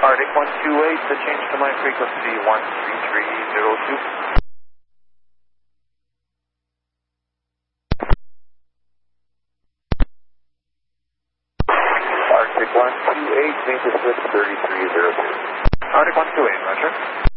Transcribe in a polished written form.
Arctic 128, the change to my frequency 13302. Arctic 128, change to switch 3302. Arctic 128, roger.